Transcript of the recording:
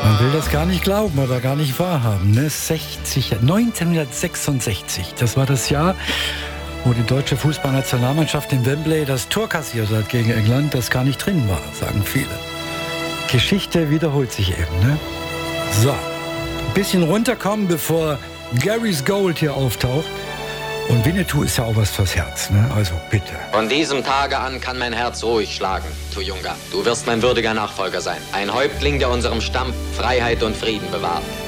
Man will das gar nicht glauben oder gar nicht wahrhaben. Ne? 1966, das war das Jahr, wo die deutsche Fußballnationalmannschaft in Wembley das Tor kassiert hat gegen England, das gar nicht drin war, sagen viele. Geschichte wiederholt sich eben. Ne? So, ein bisschen runterkommen, bevor Gary's Gold hier auftaucht. Und Winnetou ist ja auch was fürs Herz, ne? Also bitte. Von diesem Tage an kann mein Herz ruhig schlagen, Tuyunga. Du wirst mein würdiger Nachfolger sein. Ein Häuptling, der unserem Stamm Freiheit und Frieden bewahrt.